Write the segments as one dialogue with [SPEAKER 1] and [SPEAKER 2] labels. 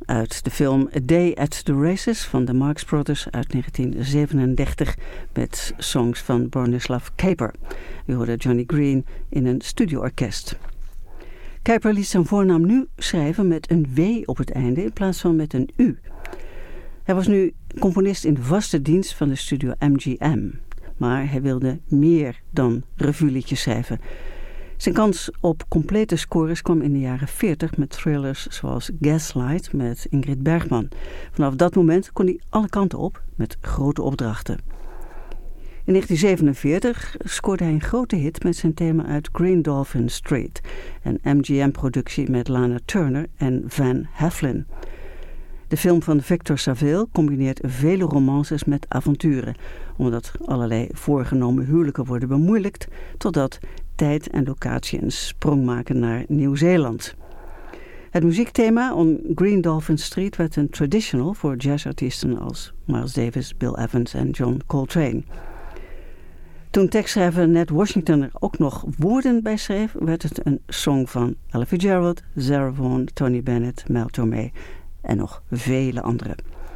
[SPEAKER 1] uit de film A Day at the Races van de Marx Brothers uit 1937 met songs van Bronislaw Kaper. U hoorde Johnny Green in een studioorkest. Kaper liet zijn voornaam nu schrijven met een W op het einde in plaats van met een U. Hij was nu componist in de vaste dienst van de studio MGM. Maar hij wilde meer dan revueliedjes schrijven. Zijn kans op complete scores kwam in de jaren 40 met thrillers zoals Gaslight met Ingrid Bergman. Vanaf dat moment kon hij alle kanten op met grote opdrachten. In 1947 scoorde hij een grote hit met zijn thema uit Green Dolphin Street, een MGM-productie met Lana Turner en Van Heflin. De film van Victor Saville combineert vele romances met avonturen, omdat allerlei voorgenomen huwelijken worden bemoeilijkt, totdat tijd en locatie een sprong maken naar Nieuw-Zeeland. Het muziekthema On Green Dolphin Street werd een traditional voor jazzartiesten als Miles Davis, Bill Evans en John Coltrane. Toen tekstschrijver Ned Washington er ook nog woorden bij schreef, werd het een song van Ella Fitzgerald, Sarah Vaughan, Tony Bennett, Mel Tormé en nog vele anderen.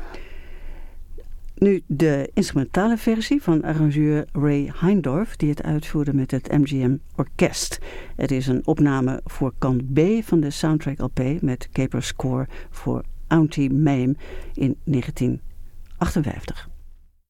[SPEAKER 1] Nu de instrumentale versie van arrangeur Ray Heindorf, die het uitvoerde met het MGM Orkest. Het is een opname voor kant B van de soundtrack LP met Kaper's score voor Auntie Mame in 1958.